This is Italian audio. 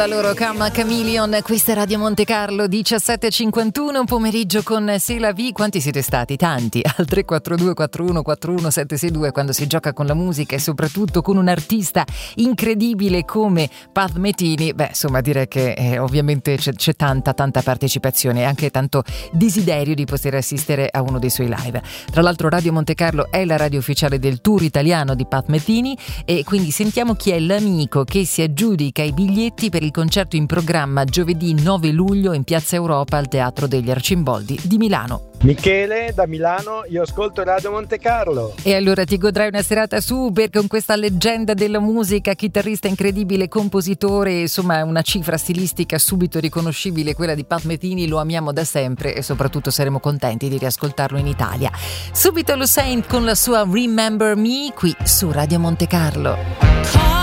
Loro Come Chameleon, questa è Radio Monte Carlo, 17:51, un pomeriggio con C'est la vie. Quanti siete stati? Tanti, al 342 41 41 762 quando si gioca con la musica e soprattutto con un artista incredibile come Pat Metini. Beh, insomma, direi che ovviamente c'è tanta partecipazione e anche tanto desiderio di poter assistere a uno dei suoi live. Tra l'altro Radio Monte Carlo è la radio ufficiale del tour italiano di Pat Metini e quindi sentiamo chi è l'amico che si aggiudica i biglietti per il concerto in programma giovedì 9 luglio in Piazza Europa al Teatro degli Arcimboldi di Milano. Michele da Milano, io ascolto Radio Monte Carlo. E allora ti godrai una serata super con questa leggenda della musica, chitarrista incredibile, compositore, insomma una cifra stilistica subito riconoscibile, quella di Pat Metini. Lo amiamo da sempre e soprattutto saremo contenti di riascoltarlo in Italia. Subito Lucien con la sua Remember Me qui su Radio Monte Carlo.